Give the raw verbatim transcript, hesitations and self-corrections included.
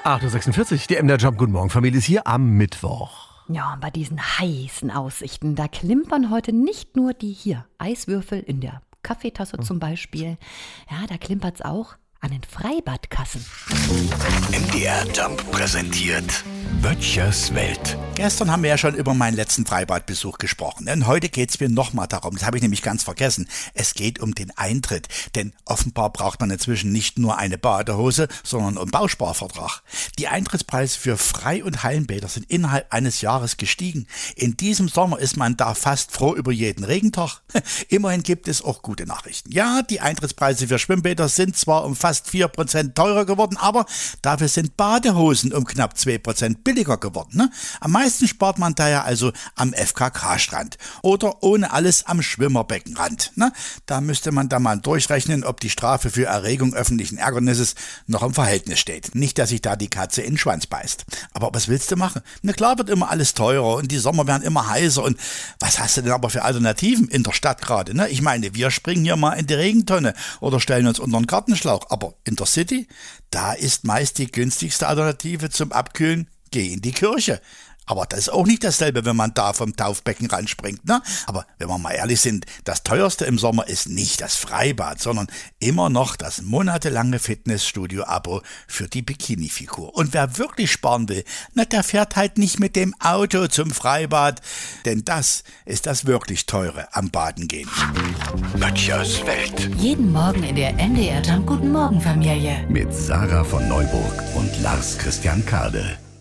acht Uhr sechsundvierzig, die M D R Jump. Guten Morgen, Familie, ist hier am Mittwoch. Ja, und bei diesen heißen Aussichten, da klimpern heute nicht nur die hier Eiswürfel in der Kaffeetasse zum Beispiel. Ja, da klimpert's auch an den Freibadkassen. M D R Jump präsentiert Böttchers Welt. Gestern haben wir ja schon über meinen letzten Freibadbesuch gesprochen. Und heute geht es mir nochmal darum, das habe ich nämlich ganz vergessen. Es geht um den Eintritt. Denn offenbar braucht man inzwischen nicht nur eine Badehose, sondern einen Bausparvertrag. Die Eintrittspreise für Frei- und Hallenbäder sind innerhalb eines Jahres gestiegen. In diesem Sommer ist man da fast froh über jeden Regentag. Immerhin gibt es auch gute Nachrichten. Ja, die Eintrittspreise für Schwimmbäder sind zwar um fast vier Prozent teurer geworden, aber dafür sind Badehosen um knapp zwei Prozent billiger geworden. Ne? Am meisten spart man daher also am F K K-Strand oder ohne alles am Schwimmerbeckenrand. Ne? Da müsste man da mal durchrechnen, ob die Strafe für Erregung öffentlichen Ärgernisses noch im Verhältnis steht. Nicht, dass sich da die Katze in den Schwanz beißt. Aber was willst du machen? Na klar wird immer alles teurer und die Sommer werden immer heißer. Und was hast du denn aber für Alternativen in der Stadt gerade? Ne? Ich meine, wir springen hier mal in die Regentonne oder stellen uns unter den Gartenschlauch. Aber in der City, da ist meist die günstigste Alternative zum Abkühlen: geh in die Kirche. Aber das ist auch nicht dasselbe, wenn man da vom Taufbecken ranspringt, ne? Aber wenn wir mal ehrlich sind, das teuerste im Sommer ist nicht das Freibad, sondern immer noch das monatelange Fitnessstudio-Abo für die Bikini-Figur. Und wer wirklich sparen will, na, der fährt halt nicht mit dem Auto zum Freibad, denn das ist das wirklich Teure am Baden gehen. Böttchers Welt. Jeden Morgen in der M D R Jump. Guten Morgen, Familie. Mit Sarah von Neuburg und Lars Christian Kade.